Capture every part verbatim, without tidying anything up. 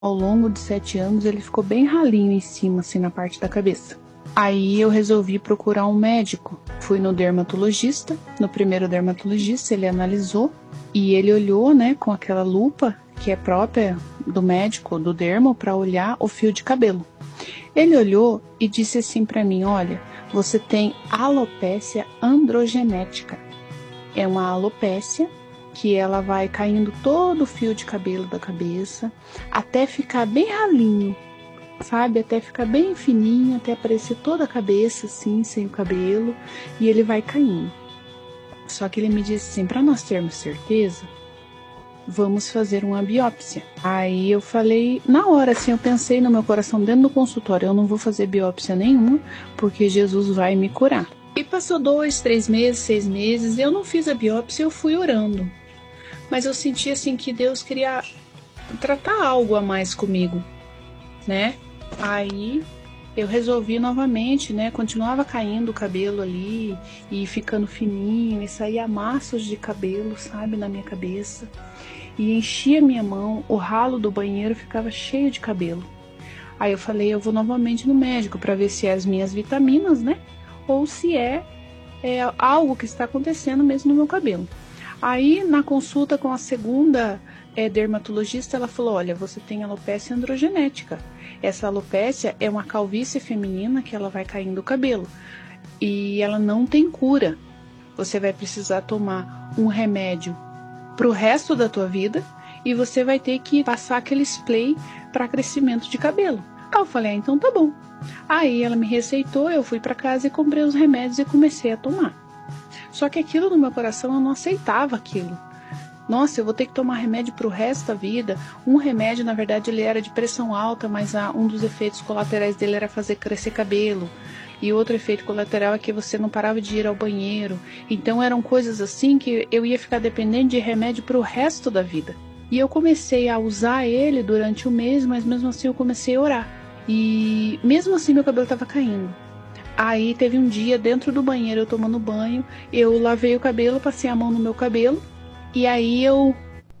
Ao longo de sete anos, ele ficou bem ralinho em cima, assim, na parte da cabeça. Aí eu resolvi procurar um médico. Fui no dermatologista. No primeiro dermatologista, ele analisou e ele olhou, né, com aquela lupa que é própria do médico, do dermo, para olhar o fio de cabelo. Ele olhou e disse assim para mim: olha, você tem alopécia androgenética. É uma alopécia que ela vai caindo todo o fio de cabelo da cabeça, até ficar bem ralinho, sabe? Até ficar bem fininho, até aparecer toda a cabeça, assim, sem o cabelo, e ele vai caindo. Só que ele me disse assim, para nós termos certeza, vamos fazer uma biópsia. Aí eu falei, na hora, assim, eu pensei no meu coração, dentro do consultório, eu não vou fazer biópsia nenhuma, porque Jesus vai me curar. E passou dois, três meses, seis meses, eu não fiz a biópsia, eu fui orando. Mas eu senti assim que Deus queria tratar algo a mais comigo, né? Aí eu resolvi novamente, né? Continuava caindo o cabelo ali e ficando fininho, e saía maços de cabelo, sabe, na minha cabeça. E enchia minha mão, o ralo do banheiro ficava cheio de cabelo. Aí eu falei, eu vou novamente no médico para ver se é as minhas vitaminas, né? Ou se é, é algo que está acontecendo mesmo no meu cabelo. Aí, na consulta com a segunda é, dermatologista, ela falou, olha, você tem alopécia androgenética. Essa alopécia é uma calvície feminina que ela vai caindo o cabelo. E ela não tem cura. Você vai precisar tomar um remédio para o resto da tua vida e você vai ter que passar aquele spray para crescimento de cabelo. Aí eu falei, ah, então tá bom. Aí ela me receitou, eu fui para casa e comprei os remédios e comecei a tomar. Só que aquilo no meu coração, eu não aceitava aquilo. Nossa, eu vou ter que tomar remédio para o resto da vida. Um remédio, na verdade, ele era de pressão alta, mas ah, um dos efeitos colaterais dele era fazer crescer cabelo. E outro efeito colateral é que você não parava de ir ao banheiro. Então eram coisas assim que eu ia ficar dependente de remédio para o resto da vida. E eu comecei a usar ele durante o mês, mas mesmo assim eu comecei a orar. E mesmo assim meu cabelo estava caindo. Aí teve um dia dentro do banheiro, eu tomando banho, eu lavei o cabelo, passei a mão no meu cabelo e aí eu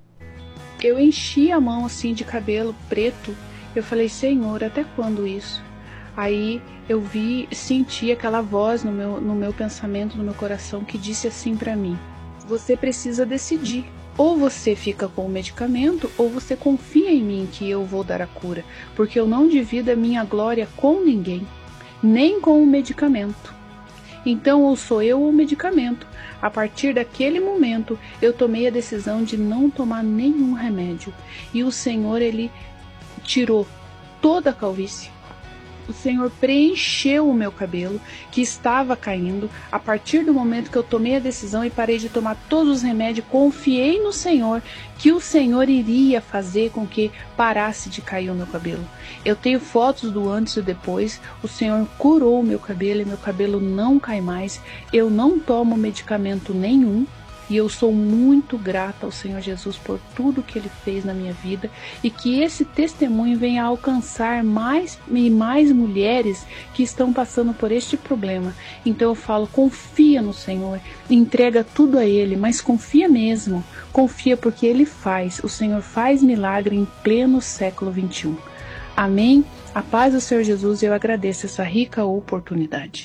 eu enchi a mão assim de cabelo preto. Eu falei, Senhor, até quando isso? Aí eu vi, senti aquela voz no meu, no meu pensamento, no meu coração, que disse assim para mim, você precisa decidir. Ou você fica com o medicamento, ou você confia em mim que eu vou dar a cura, porque eu não divido a minha glória com ninguém. Nem com o medicamento. Então, ou sou eu ou o medicamento. A partir daquele momento, eu tomei a decisão de não tomar nenhum remédio. E o Senhor, Ele tirou toda a calvície. O Senhor preencheu o meu cabelo, que estava caindo. A partir do momento que eu tomei a decisão e parei de tomar todos os remédios, confiei no Senhor, que o Senhor iria fazer com que parasse de cair o meu cabelo. Eu tenho fotos do antes e depois. O Senhor curou o meu cabelo e meu cabelo não cai mais. Eu não tomo medicamento nenhum. E eu sou muito grata ao Senhor Jesus por tudo que Ele fez na minha vida e que esse testemunho venha a alcançar mais e mais mulheres que estão passando por este problema. Então eu falo, confia no Senhor, entrega tudo a Ele, mas confia mesmo, confia porque Ele faz, o Senhor faz milagre em pleno século vinte e um. Amém? A paz do Senhor Jesus, eu agradeço essa rica oportunidade.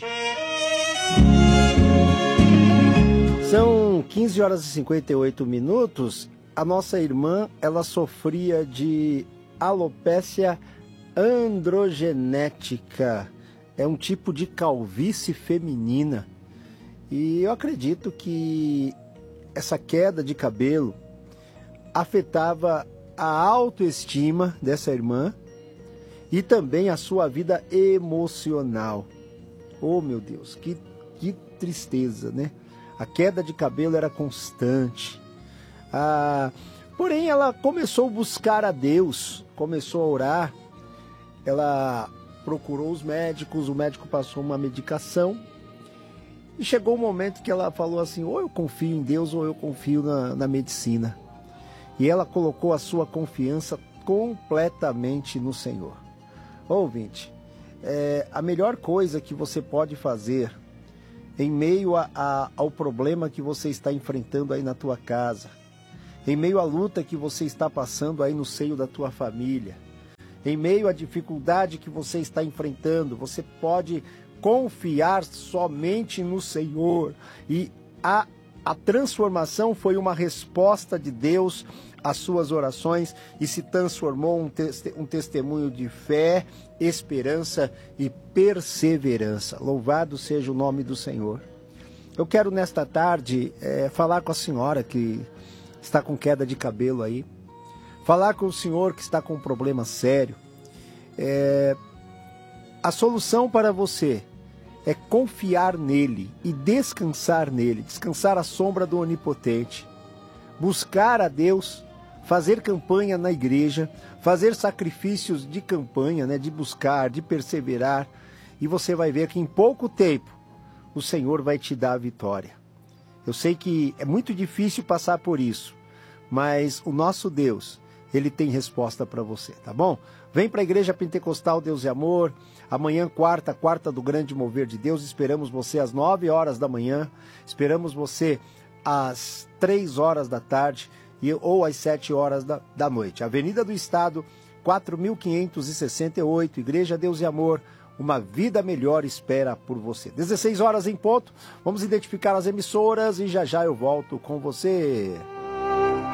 São quinze horas e cinquenta e oito minutos. A nossa irmã, ela sofria de alopécia androgenética. É um tipo de calvície feminina. E eu acredito que essa queda de cabelo afetava a autoestima dessa irmã e também a sua vida emocional. Oh, meu Deus, que, que tristeza, né? A queda de cabelo era constante. Ah, porém, ela começou a buscar a Deus, começou a orar. Ela procurou os médicos, o médico passou uma medicação. E chegou um momento que ela falou assim, ou eu confio em Deus ou eu confio na, na medicina. E ela colocou a sua confiança completamente no Senhor. Ouvinte, é, a melhor coisa que você pode fazer em meio a, a, ao problema que você está enfrentando aí na tua casa, em meio à luta que você está passando aí no seio da tua família, em meio à dificuldade que você está enfrentando, você pode confiar somente no Senhor. E a, a transformação foi uma resposta de Deus às suas orações e se transformou um, te- um testemunho de fé, esperança e perseverança. Louvado seja o nome do Senhor. Eu quero nesta tarde é, falar com a senhora que está com queda de cabelo aí, falar com o senhor que está com um problema sério. É, a solução para você é confiar nele e descansar nele, descansar à sombra do Onipotente, buscar a Deus, fazer campanha na igreja, fazer sacrifícios de campanha, né, de buscar, de perseverar, e você vai ver que em pouco tempo o Senhor vai te dar a vitória. Eu sei que é muito difícil passar por isso, mas o nosso Deus, Ele tem resposta para você, tá bom? Vem para a Igreja Pentecostal Deus e Amor, amanhã quarta, quarta do grande mover de Deus, esperamos você às nove horas da manhã, esperamos você às três horas da tarde e, ou às sete horas da, da noite. Avenida do Estado, quatro mil quinhentos e sessenta e oito, Igreja Deus e Amor, uma vida melhor espera por você. dezesseis horas em ponto, vamos identificar as emissoras e já já eu volto com você.